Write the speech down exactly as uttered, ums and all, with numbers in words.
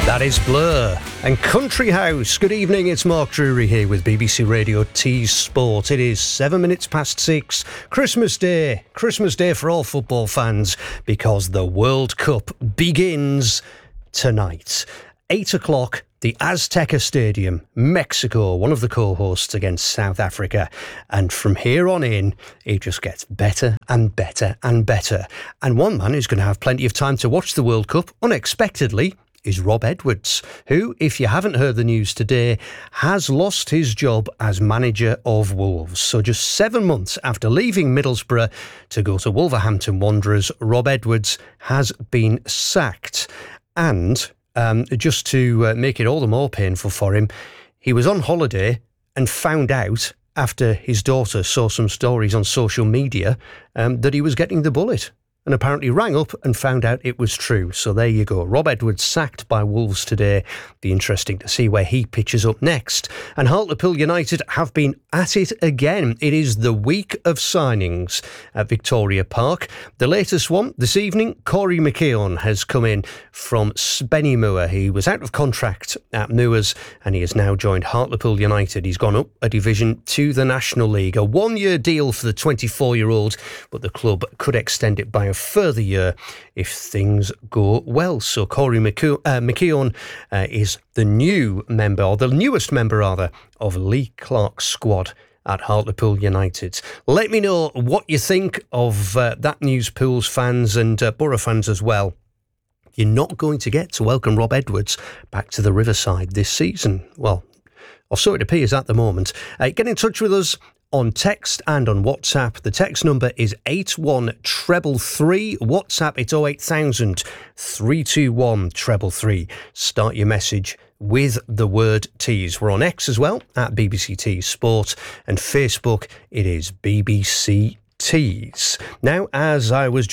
That is Blur and Country House. Good evening, it's Mark Drury here with B B C Radio Tees Sport. It is seven minutes past six, Christmas Day. Christmas Day for all football fans because the World Cup begins tonight. Eight o'clock, the Azteca Stadium, Mexico, one of the co-hosts against South Africa. And from here on in, it just gets better and better and better. And one man who's going to have plenty of time to watch the World Cup, unexpectedly, is Rob Edwards, who, if you haven't heard the news today, has lost his job as manager of Wolves. So just seven months after leaving Middlesbrough to go to Wolverhampton Wanderers, Rob Edwards has been sacked. And um, just to uh, make it all the more painful for him, he was on holiday and found out after his daughter saw some stories on social media um, that he was getting the bullet. And apparently rang up and found out it was true. So there you go. Rob Edwards sacked by Wolves today. Be interesting to see where he pitches up next. And Hartlepool United have been at it again. It is the week of signings at Victoria Park. The latest one this evening, Corey McKeown has come in from Spennymoor. He was out of contract at Moors and he has now joined Hartlepool United. He's gone up a division to the National League. A one-year deal for the twenty-four-year-old, but the club could extend it by a further year if things go well. So Corey McKeown, uh, McKeown uh, is the new member, or the newest member rather, of Lee Clark's squad at Hartlepool United. Let me know what you think of uh, that news, Pools fans and uh, Borough fans as well. You're not going to get to welcome Rob Edwards back to the Riverside this season. Well, or so it appears at the moment. Uh, get in touch with us on text and on WhatsApp. The text number is eight one three three. WhatsApp, it's oh eight thousand, three two one, three three three. Start your message with the word Tees. We're on X as well, at B B C Tees Sport, and Facebook, it is B B C Tees. Now, as I was